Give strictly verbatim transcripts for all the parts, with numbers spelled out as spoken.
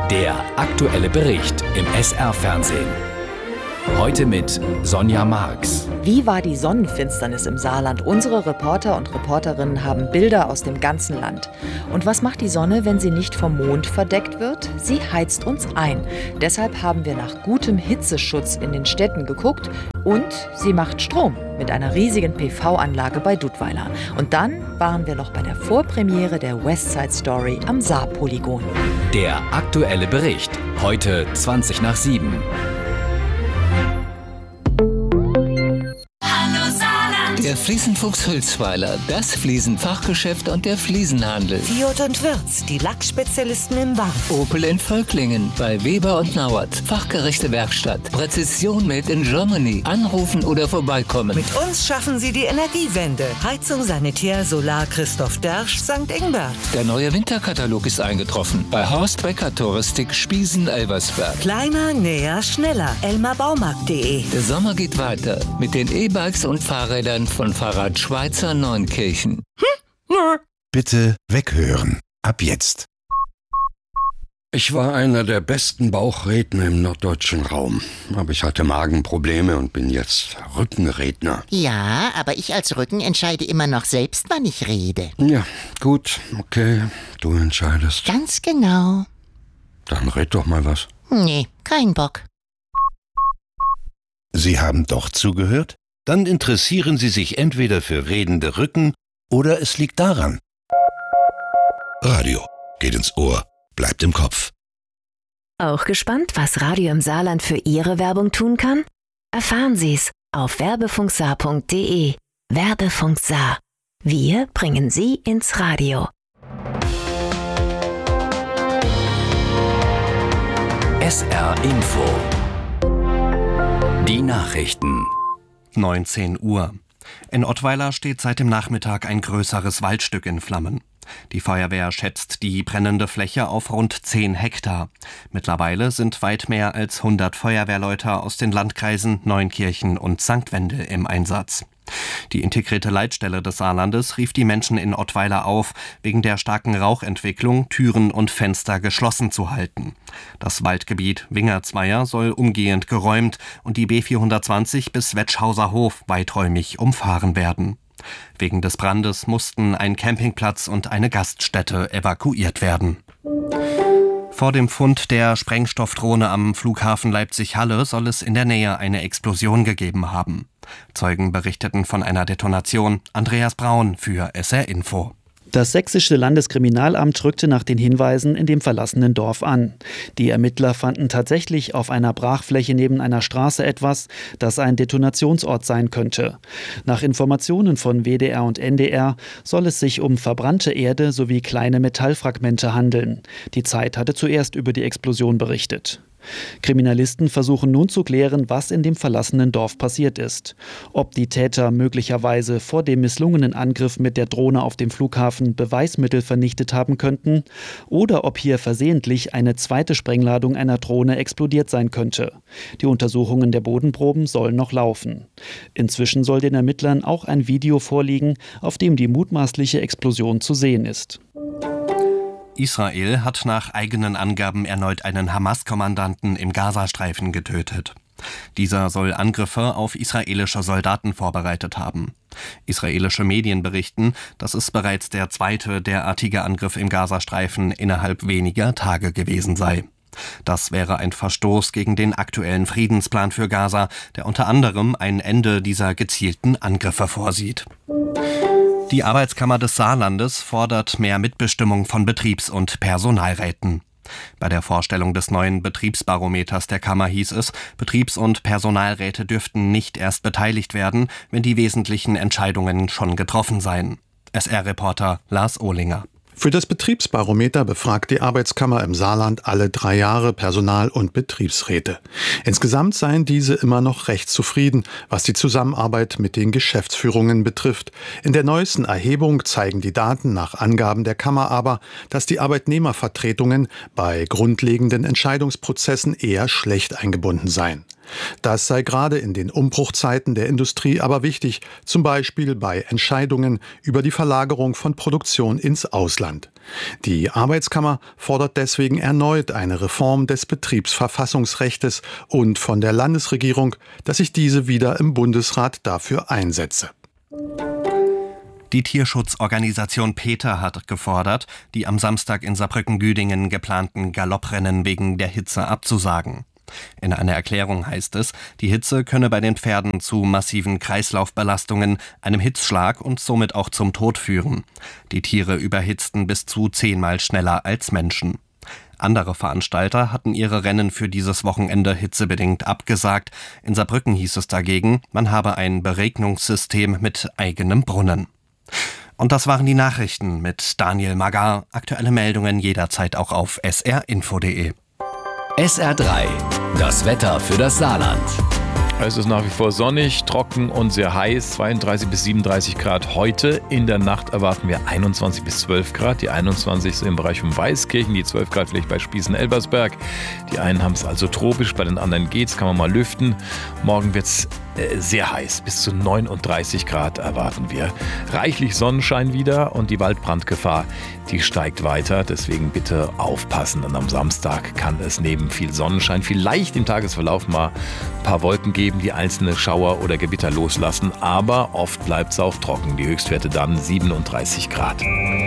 Der aktuelle Bericht im S R-Fernsehen. Heute mit Sonja Marx. Wie war die Sonnenfinsternis im Saarland? Unsere Reporter und Reporterinnen haben Bilder aus dem ganzen Land. Und was macht die Sonne, wenn sie nicht vom Mond verdeckt wird? Sie heizt uns ein. Deshalb haben wir nach gutem Hitzeschutz in den Städten geguckt. Und sie macht Strom mit einer riesigen P V-Anlage bei Dudweiler. Und dann waren wir noch bei der Vorpremiere der West Side Story am Saarpolygon. Der aktuelle Bericht. Heute zwanzig nach sieben. Der Fliesenfuchs Hülsweiler, das Fliesenfachgeschäft und der Fliesenhandel. Fiat und Wirz, die Lackspezialisten im Bad. Opel in Völklingen, bei Weber und Nauert. Fachgerechte Werkstatt. Präzision made in Germany. Anrufen oder vorbeikommen. Mit uns schaffen Sie die Energiewende. Heizung, Sanitär, Solar, Christoph Dersch, Sankt Ingbert. Der neue Winterkatalog ist eingetroffen. Bei Horst Becker Touristik Spiesen-Elversberg. Kleiner, näher, schneller. elmar baumarkt punkt de. Der Sommer geht weiter mit den E-Bikes und Fahrrädern von Fahrrad Schweizer Neunkirchen. Bitte weghören. Ab jetzt. Ich war einer der besten Bauchredner im norddeutschen Raum. Aber ich hatte Magenprobleme und bin jetzt Rückenredner. Ja, aber ich als Rücken entscheide immer noch selbst, wann ich rede. Ja, gut, okay, du entscheidest. Ganz genau. Dann red doch mal was. Nee, kein Bock. Sie haben doch zugehört? Dann interessieren Sie sich entweder für redende Rücken oder es liegt daran. Radio geht ins Ohr, bleibt im Kopf. Auch gespannt, was Radio im Saarland für Ihre Werbung tun kann? Erfahren Sie's auf werbefunksaar punkt de. Werbefunk Saar. Wir bringen Sie ins Radio. S R Info. Die Nachrichten. neunzehn Uhr. In Ottweiler steht seit dem Nachmittag ein größeres Waldstück in Flammen. Die Feuerwehr schätzt die brennende Fläche auf rund zehn Hektar. Mittlerweile sind weit mehr als hundert Feuerwehrleute aus den Landkreisen Neunkirchen und Sankt Wendel im Einsatz. Die integrierte Leitstelle des Saarlandes rief die Menschen in Ottweiler auf, wegen der starken Rauchentwicklung Türen und Fenster geschlossen zu halten. Das Waldgebiet Wingertsweier soll umgehend geräumt und die B vierhundertzwanzig bis Wetschhauser Hof weiträumig umfahren werden. Wegen des Brandes mussten ein Campingplatz und eine Gaststätte evakuiert werden. Vor dem Fund der Sprengstoffdrohne am Flughafen Leipzig-Halle soll es in der Nähe eine Explosion gegeben haben. Zeugen berichteten von einer Detonation. Andreas Braun für S R Info. Das sächsische Landeskriminalamt rückte nach den Hinweisen in dem verlassenen Dorf an. Die Ermittler fanden tatsächlich auf einer Brachfläche neben einer Straße etwas, das ein Detonationsort sein könnte. Nach Informationen von W D R und N D R soll es sich um verbrannte Erde sowie kleine Metallfragmente handeln. Die Zeit hatte zuerst über die Explosion berichtet. Kriminalisten versuchen nun zu klären, was in dem verlassenen Dorf passiert ist. Ob die Täter möglicherweise vor dem misslungenen Angriff mit der Drohne auf dem Flughafen Beweismittel vernichtet haben könnten oder ob hier versehentlich eine zweite Sprengladung einer Drohne explodiert sein könnte. Die Untersuchungen der Bodenproben sollen noch laufen. Inzwischen soll den Ermittlern auch ein Video vorliegen, auf dem die mutmaßliche Explosion zu sehen ist. Israel hat nach eigenen Angaben erneut einen Hamas-Kommandanten im Gazastreifen getötet. Dieser soll Angriffe auf israelische Soldaten vorbereitet haben. Israelische Medien berichten, dass es bereits der zweite derartige Angriff im Gazastreifen innerhalb weniger Tage gewesen sei. Das wäre ein Verstoß gegen den aktuellen Friedensplan für Gaza, der unter anderem ein Ende dieser gezielten Angriffe vorsieht. Die Arbeitskammer des Saarlandes fordert mehr Mitbestimmung von Betriebs- und Personalräten. Bei der Vorstellung des neuen Betriebsbarometers der Kammer hieß es, Betriebs- und Personalräte dürften nicht erst beteiligt werden, wenn die wesentlichen Entscheidungen schon getroffen seien. S R-Reporter Lars Ohlinger. Für das Betriebsbarometer befragt die Arbeitskammer im Saarland alle drei Jahre Personal- und Betriebsräte. Insgesamt seien diese immer noch recht zufrieden, was die Zusammenarbeit mit den Geschäftsführungen betrifft. In der neuesten Erhebung zeigen die Daten nach Angaben der Kammer aber, dass die Arbeitnehmervertretungen bei grundlegenden Entscheidungsprozessen eher schlecht eingebunden seien. Das sei gerade in den Umbruchzeiten der Industrie aber wichtig, zum Beispiel bei Entscheidungen über die Verlagerung von Produktion ins Ausland. Die Arbeitskammer fordert deswegen erneut eine Reform des Betriebsverfassungsrechtes und von der Landesregierung, dass sich diese wieder im Bundesrat dafür einsetze. Die Tierschutzorganisation PETA hat gefordert, die am Samstag in Saarbrücken-Güdingen geplanten Galopprennen wegen der Hitze abzusagen. In einer Erklärung heißt es, die Hitze könne bei den Pferden zu massiven Kreislaufbelastungen, einem Hitzschlag und somit auch zum Tod führen. Die Tiere überhitzten bis zu zehnmal schneller als Menschen. Andere Veranstalter hatten ihre Rennen für dieses Wochenende hitzebedingt abgesagt. In Saarbrücken hieß es dagegen, man habe ein Beregnungssystem mit eigenem Brunnen. Und das waren die Nachrichten mit Daniel Magar. Aktuelle Meldungen jederzeit auch auf s r info punkt d e. S R drei, das Wetter für das Saarland. Es ist nach wie vor sonnig, trocken und sehr heiß, zweiunddreißig bis siebenunddreißig Grad heute. In der Nacht erwarten wir einundzwanzig bis zwölf Grad. Die einundzwanzig ist im Bereich von Weißkirchen, die zwölf Grad vielleicht bei Spießen-Elbersberg. Die einen haben es also tropisch, bei den anderen geht's, kann man mal lüften. Morgen wird es äh, sehr heiß, bis zu neununddreißig Grad erwarten wir. Reichlich Sonnenschein wieder und die Waldbrandgefahr, die steigt weiter. Deswegen bitte aufpassen, denn am Samstag kann es neben viel Sonnenschein vielleicht im Tagesverlauf mal ein paar Wolken geben, die einzelne Schauer oder Gewitter loslassen, aber oft bleibt es auch trocken. Die Höchstwerte dann siebenunddreißig Grad.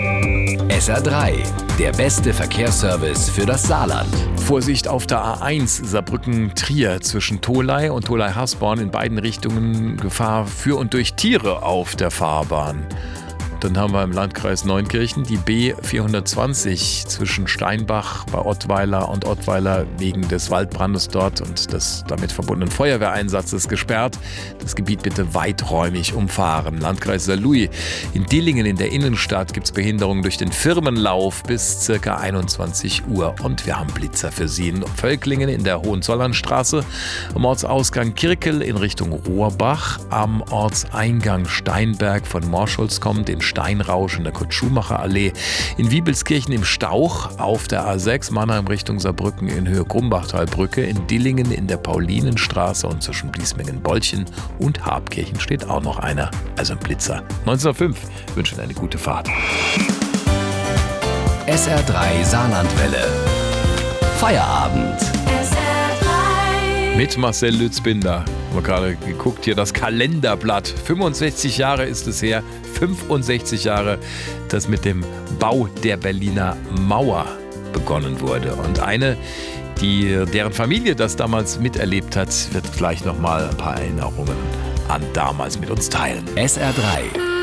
S R drei, der beste Verkehrsservice für das Saarland. Vorsicht auf der A eins Saarbrücken-Trier zwischen Tholey und Tholey-Hasborn in beiden Richtungen Gefahr für und durch Tiere auf der Fahrbahn. Dann haben wir im Landkreis Neunkirchen die B vierhundertzwanzig zwischen Steinbach bei Ottweiler und Ottweiler wegen des Waldbrandes dort und des damit verbundenen Feuerwehreinsatzes gesperrt. Das Gebiet bitte weiträumig umfahren. Landkreis Saarlouis. In Dillingen in der Innenstadt gibt es Behinderungen durch den Firmenlauf bis ca. einundzwanzig Uhr. Und wir haben Blitzer für Sie in Völklingen in der Hohenzollernstraße, am Ortsausgang Kirkel in Richtung Rohrbach, am Ortseingang Steinberg von Morschulz kommt, in Steinrausch in der Kurt-Schumacher-Allee, in Wiebelskirchen im Stauch, auf der A sechs Mannheim Richtung Saarbrücken in Höhe Grumbachtalbrücke, in Dillingen in der Paulinenstraße und zwischen Bliesmingen-Bolchen und Habkirchen steht auch noch einer, also ein Blitzer. neunzehn Uhr fünf wünschen eine gute Fahrt. S R drei Saarlandwelle. Feierabend. Mit Marcel Lützbinder. Wir haben gerade geguckt, hier das Kalenderblatt. fünfundsechzig Jahre ist es her, fünfundsechzig Jahre, dass mit dem Bau der Berliner Mauer begonnen wurde. Und eine, die, deren Familie das damals miterlebt hat, wird gleich nochmal ein paar Erinnerungen an damals mit uns teilen. S R drei.